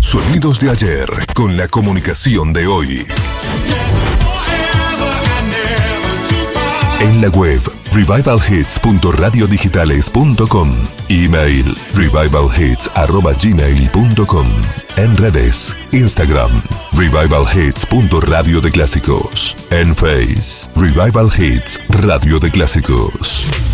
Sonidos de ayer con la comunicación de hoy. En la web revivalhits.radiodigitales.com. Email revivalhits@gmail.com. En redes, Instagram, revivalhits.radio de clásicos. En Face, Revival Hits Radio de Clásicos.